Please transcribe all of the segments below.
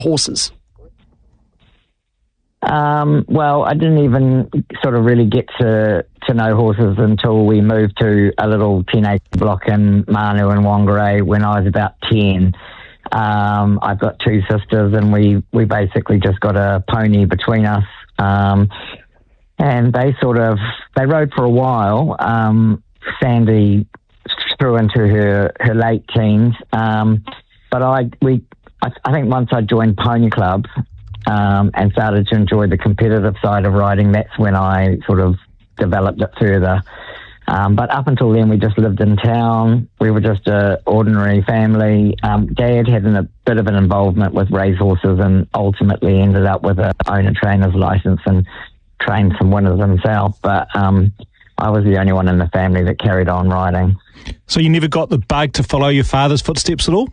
horses? Well, I didn't even sort of really get to know horses until we moved to a little 10-acre block in Manu and Whangarei when I was about 10. I've got two sisters, and we basically just got a pony between us. And they rode for a while. Sandy through into her late teens. But I think once I joined Pony Club, and started to enjoy the competitive side of riding, that's when I sort of developed it further. But up until then, we just lived in town. We were just an ordinary family. Dad had a bit of an involvement with racehorses and ultimately ended up with an owner-trainer's license and trained some winners himself. But I was the only one in the family that carried on riding. So you never got the bug to follow your father's footsteps at all?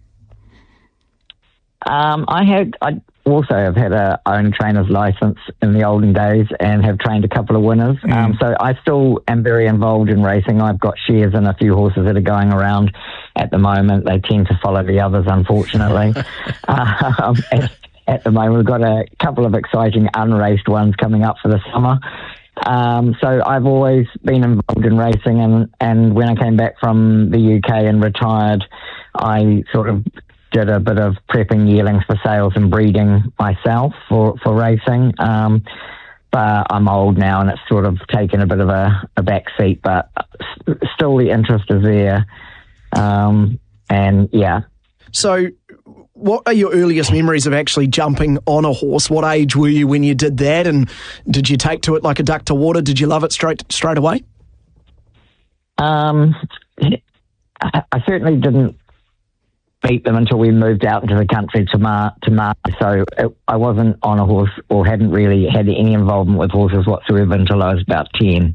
I also have had a own trainer's license in the olden days and have trained a couple of winners. So I still am very involved in racing. I've got shares in a few horses that are going around at the moment. They tend to follow the others, unfortunately. At the moment, we've got a couple of exciting unraced ones coming up for the summer. So I've always been involved in racing, and when I came back from the UK and retired, I sort of did a bit of prepping yearlings for sales and breeding myself for racing. But I'm old now and it's sort of taken a bit of a back seat, but still the interest is there. And yeah. So what are your earliest memories of actually jumping on a horse? What age were you when you did that? And did you take to it like a duck to water? Did you love it straight away? I certainly didn't beat them until we moved out into the country to Mar. So I wasn't on a horse or hadn't really had any involvement with horses whatsoever until I was about 10.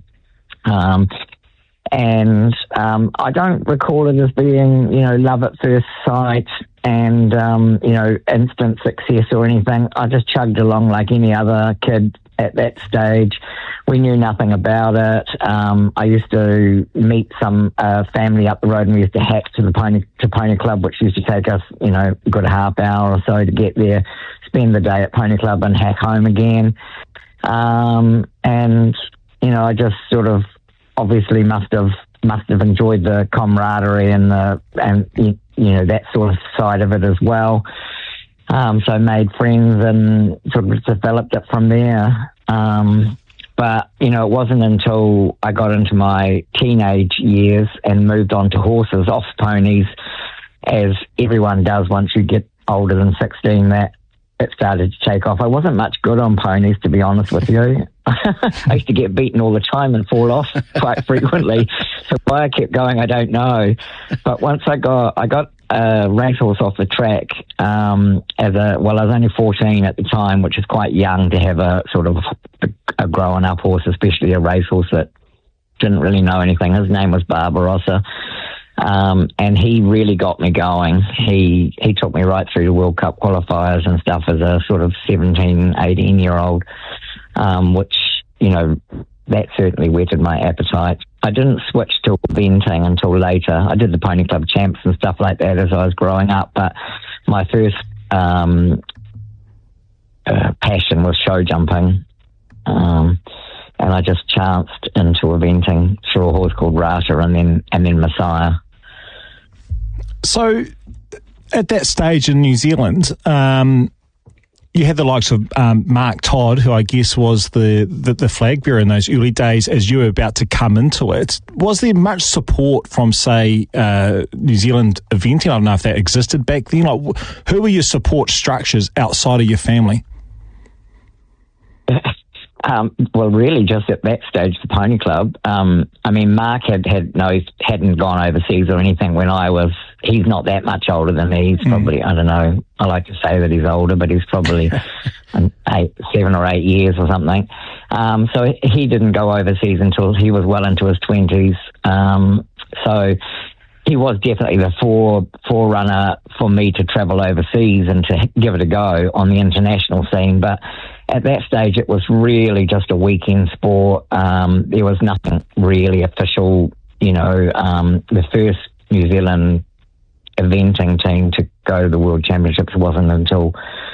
And I don't recall it as being, love at first sight and, instant success or anything. I just chugged along like any other kid at that stage. We knew nothing about it. I used to meet some family up the road, and we used to hack to Pony Club, which used to take us, a good half hour or so to get there, spend the day at Pony Club and hack home again. I just sort of obviously must have enjoyed the camaraderie and that sort of side of it as well. So I made friends and sort of developed it from there. But, it wasn't until I got into my teenage years and moved on to horses off ponies, as everyone does once you get older than 16, that it started to take off. I wasn't much good on ponies, to be honest with you. I used to get beaten all the time and fall off quite frequently. So why I kept going, I don't know. But once I got a racehorse off the track, I was only 14 at the time, which is quite young to have a sort of a growing up horse, especially a racehorse that didn't really know anything. His name was Barbarossa. And he really got me going. He took me right through the World Cup qualifiers and stuff as a sort of 17, 18-year-old, which, that certainly whetted my appetite. I didn't switch to eventing until later. I did the Pony Club Champs and stuff like that as I was growing up, but my first passion was show jumping. And I just chanced into eventing through a horse called Rata and then Messiah. So, at that stage in New Zealand, you had the likes of Mark Todd, who I guess was the flag bearer in those early days as you were about to come into it. Was there much support from, say, New Zealand eventing? I don't know if that existed back then. Like, who were your support structures outside of your family? Well, really, just at that stage, the Pony Club. Mark hadn't gone overseas or anything when I was. He's not that much older than me. He's probably, I don't know. I like to say that he's older, but he's probably 7 or 8 years or something. So he didn't go overseas until he was well into his 20s. So he was definitely the forerunner for me to travel overseas and to give it a go on the international scene. But at that stage, it was really just a weekend sport. There was nothing really official. The first New Zealand eventing team go to the World Championships wasn't until